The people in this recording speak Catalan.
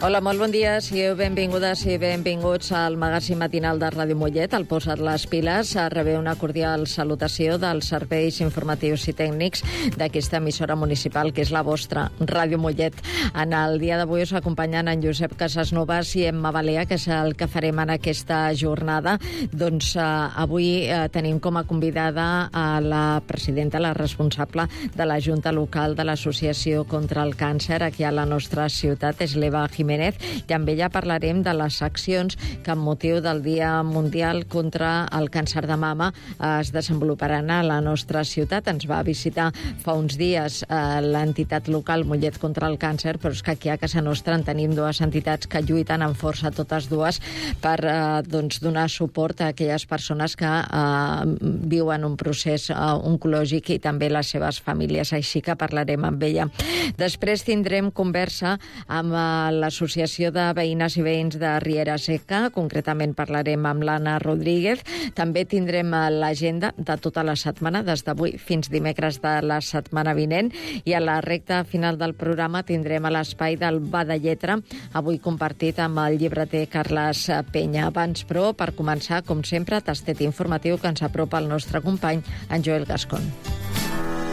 Hola, molt bon dia. Sigueu benvingudes i benvinguts al magazín matinal de Ràdio Mollet. Al Posa't les piles rebeu una cordial salutació dels serveis informatius i tècnics d'aquesta emissora municipal, que és la vostra, Ràdio Mollet. En el dia d'avui us acompanyen en Josep Casasnovas i Emma Balea, que és el que farem en aquesta jornada. Doncs avui tenim com a convidada a la presidenta, la responsable de la Junta Local de l'Associació contra el Càncer aquí a la nostra ciutat, és l'Eva Jiménez, i amb ella parlarem de les accions que amb motiu del Dia Mundial contra el Càncer de Mama es desenvoluparan a la nostra ciutat. Ens va visitar fa uns dies l'entitat local Mollet contra el Càncer, però és que aquí a casa nostra en tenim dues entitats que lluiten amb força, totes dues, per donar suport a aquelles persones que viuen un procés oncològic i també les seves famílies, així que parlarem amb ella. Després tindrem conversa amb l'Associació de Veïnes i Veïns de Riera Seca, concretament parlarem amb l'Anna Rodríguez. També tindrem l'agenda de tota la setmana, des d'avui fins dimecres de la setmana vinent, i a la recta final del programa tindrem l'espai del Va de Lletra, avui compartit amb el llibreter Carles Penya. Abans, però, per començar, com sempre, tastet informatiu que ens apropa el nostre company, en Joel Gascon.